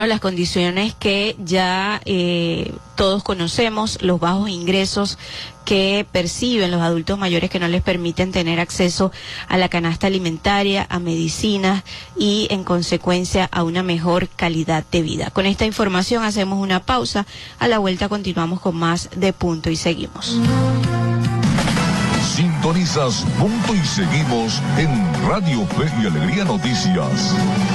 Las condiciones que ya todos conocemos, los bajos ingresos que perciben los adultos mayores que no les permiten tener acceso a la canasta alimentaria, a medicinas y en consecuencia a una mejor calidad de vida. Con esta información hacemos una pausa, a la vuelta continuamos con más de Punto y Seguimos. Sintonizas Punto y Seguimos en Radio Fe y Alegría Noticias.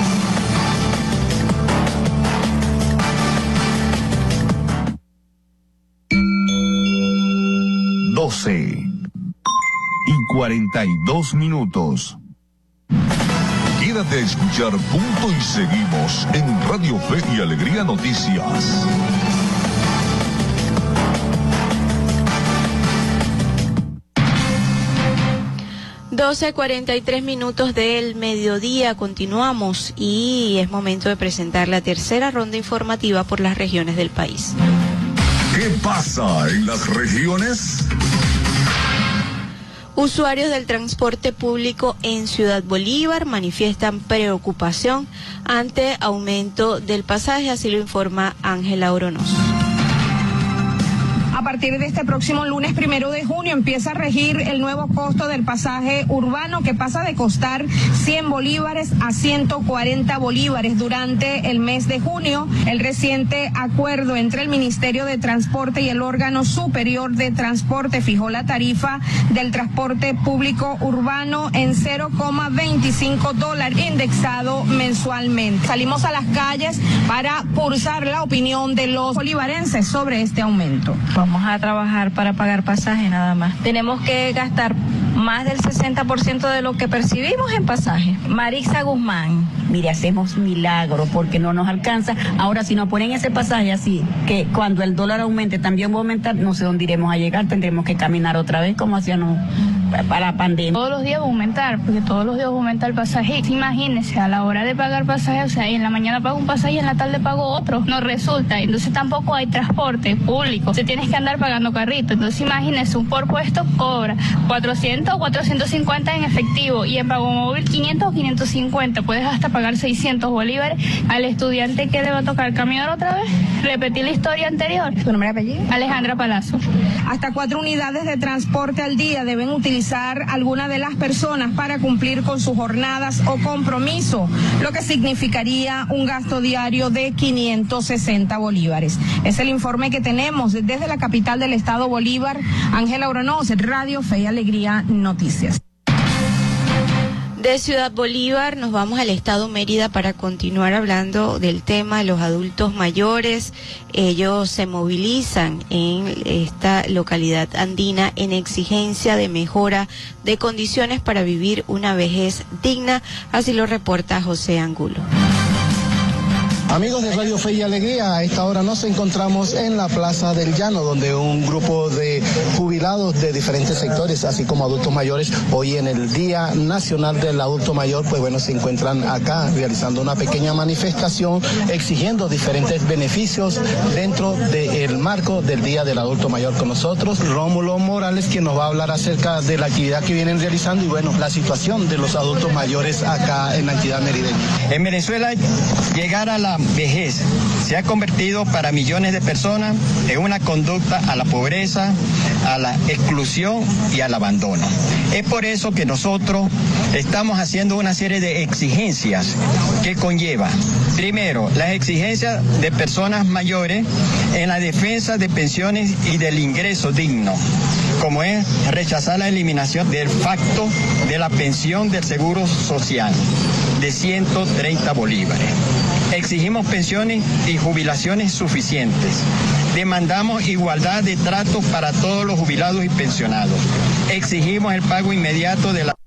y 42 minutos. Quédate a escuchar Punto y Seguimos en Radio Fe y Alegría Noticias. Doce 43 minutos del mediodía, continuamos y es momento de presentar la tercera ronda informativa por las regiones del país. ¿Qué pasa en las regiones? Usuarios del transporte público en Ciudad Bolívar manifiestan preocupación ante aumento del pasaje, así lo informa Ángela Oronoz. A partir de este próximo lunes 1 de junio empieza a regir el nuevo costo del pasaje urbano, que pasa de costar 100 bolívares a 140 bolívares durante el mes de junio. El reciente acuerdo entre el Ministerio de Transporte y el órgano superior de transporte fijó la tarifa del transporte público urbano en $0,25 indexado mensualmente. Salimos a las calles para pulsar la opinión de los bolivarenses sobre este aumento. Vamos a trabajar para pagar pasaje nada más. Tenemos que gastar más del 60% de lo que percibimos en pasaje. Marisa Guzmán. Mire, hacemos milagro porque no nos alcanza. Ahora, si nos ponen ese pasaje así, que cuando el dólar aumente también va a aumentar, no sé dónde iremos a llegar, tendremos que caminar otra vez como hacíamos para la pandemia. Todos los días va a aumentar, porque todos los días va a aumentar el pasaje. Imagínense, a la hora de pagar pasaje, o sea, en la mañana pago un pasaje y en la tarde pago otro. No resulta, entonces tampoco hay transporte público. Se tienes que andar pagando carrito. Entonces imagínense, un por puesto cobra 400 o 450 en efectivo y en pago móvil 500 o 550. Puedes hasta pagar 600 bolívares. Al estudiante que le va a tocar caminar otra vez, repetir la historia anterior. ¿Tu nombre y apellido? Alejandra Palazzo. Hasta 4 unidades de transporte al día deben utilizar alguna de las personas para cumplir con sus jornadas o compromiso, lo que significaría un gasto diario de 560 bolívares. Es el informe que tenemos desde la capital del estado Bolívar. Ángela Oronoz, Radio Fe y Alegría Noticias. De Ciudad Bolívar nos vamos al estado Mérida para continuar hablando del tema de los adultos mayores. Ellos se movilizan en esta localidad andina en exigencia de mejora de condiciones para vivir una vejez digna, así lo reporta José Angulo. Amigos de Radio Fe y Alegría, a esta hora nos encontramos en la Plaza del Llano, donde un grupo de jubilados de diferentes sectores, así como adultos mayores, hoy en el Día Nacional del Adulto Mayor, pues bueno, se encuentran acá realizando una pequeña manifestación exigiendo diferentes beneficios dentro del marco del Día del Adulto Mayor. Con nosotros, Rómulo Morales, quien nos va a hablar acerca de la actividad que vienen realizando y bueno, la situación de los adultos mayores acá en la entidad merideña. En Venezuela, llegar a la vejez se ha convertido para millones de personas en una conducta a la pobreza, a la exclusión y al abandono. Es por eso que nosotros estamos haciendo una serie de exigencias que conlleva, primero, las exigencias de personas mayores en la defensa de pensiones y del ingreso digno, como es rechazar la eliminación del facto de la pensión del seguro social de 130 bolívares. Exigimos pensiones y jubilaciones suficientes. Demandamos igualdad de trato para todos los jubilados y pensionados. Exigimos el pago inmediato de la